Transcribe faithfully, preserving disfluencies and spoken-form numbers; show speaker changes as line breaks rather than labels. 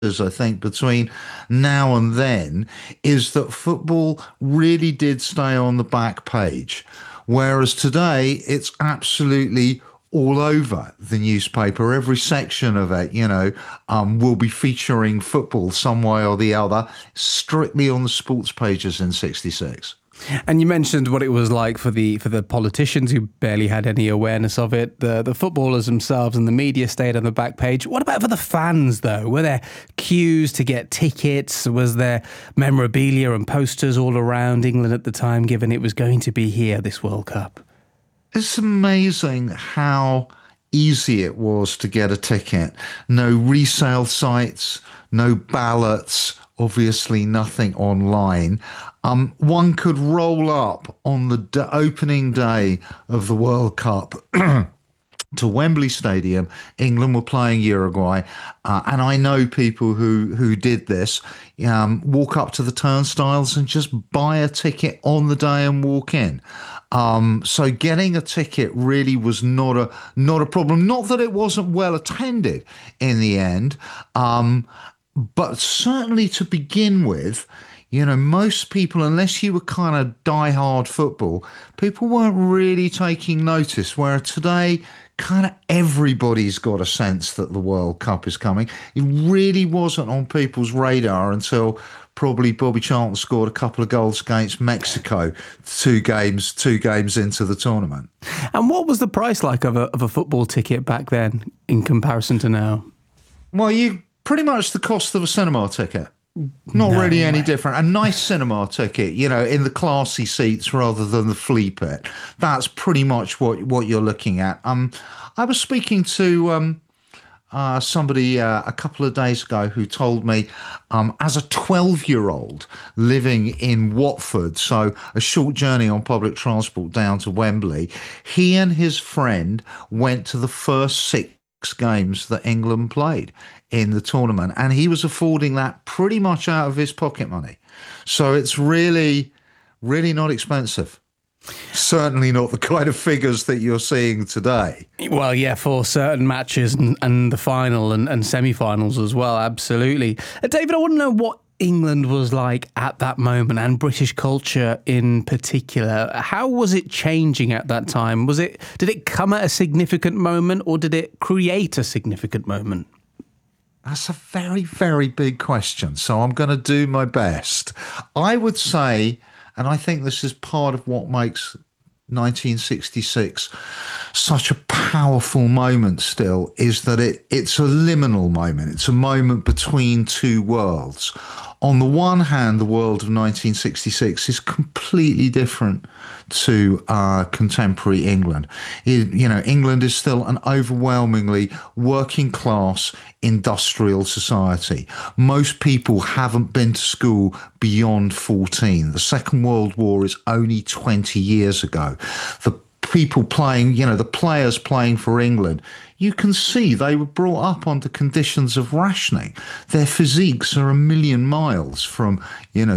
I think, between now and then is that football really did stay on the back page. Whereas today, it's absolutely all over the newspaper. Every section of it, you know, um, will be featuring football some way or the other, strictly on the sports pages in sixty-six.
And you mentioned what it was like for the for the politicians who barely had any awareness of it. The the footballers themselves and the media stayed on the back page. What about for the fans, though? Were there queues to get tickets? Was there memorabilia and posters all around England at the time, given it was going to be here, this World Cup?
It's amazing how easy it was to get a ticket. No resale sites, no ballots, obviously nothing online. Um, one could roll up on the d- opening day of the World Cup to Wembley Stadium. England were playing Uruguay, uh, and I know people who who did this. Um, walk up to the turnstiles and just buy a ticket on the day and walk in. Um, so getting a ticket really was not a not a problem. Not that it wasn't well attended in the end, um, but certainly to begin with. You know, most people, unless you were kind of die-hard football, people weren't really taking notice. Where today, kind of everybody's got a sense that the World Cup is coming. It really wasn't on people's radar until probably Bobby Charlton scored a couple of goals against Mexico, two games, two games into the tournament.
And what was the price like of a of a football ticket back then in comparison to now?
Well, you pretty much the cost of a cinema ticket. Not no really way. Any different. A nice cinema ticket, you know, in the classy seats rather than the flea pit. That's pretty much what what you're looking at. Um, I was speaking to um, uh, somebody uh, a couple of days ago who told me, um, as a twelve-year-old living in Watford, so a short journey on public transport down to Wembley, he and his friend went to the first six games that England played in the tournament, and he was affording that pretty much out of his pocket money. So it's really, really not expensive. Certainly not the kind of figures that you're seeing today.
Well, yeah, for certain matches and, and the final and, and semi-finals as well, absolutely. Uh, David, I want to know what England was like at that moment, and British culture in particular. How was it changing at that time? Was it did it come at a significant moment, or did it create a significant moment?
That's a very, very big question, so I'm going to do my best. I would say, and I think this is part of what makes nineteen sixty-six such a powerful moment still, is that it it's a liminal moment. It's a moment between two worlds. On the one hand, the world of nineteen sixty-six is completely different to uh, contemporary England. It, you know, England is still an overwhelmingly working class industrial society. Most people haven't been to school beyond fourteen. The Second World War is only twenty years ago. The people playing, you know, the players playing for England, you can see they were brought up under conditions of rationing. Their physiques are a million miles from, you know,